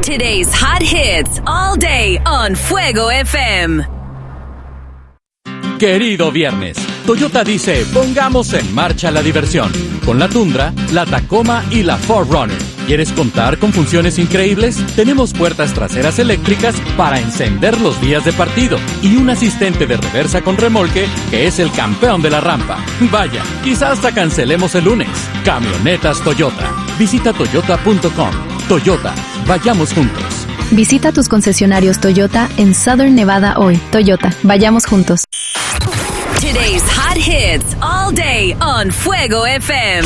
Today's hot hits all day on Fuego FM. Querido viernes, Toyota dice, pongamos en marcha la diversión. Con la Tundra, la Tacoma y la 4Runner. ¿Quieres contar con funciones increíbles? Tenemos puertas traseras eléctricas para encender los días de partido y un asistente de reversa con remolque que es el campeón de la rampa. Vaya, quizás hasta cancelemos el lunes. Camionetas Toyota. Visita toyota.com. Toyota, vayamos juntos. Visita tus concesionarios Toyota en Southern Nevada hoy. Toyota, vayamos juntos. Today's hot hits all day on Fuego FM.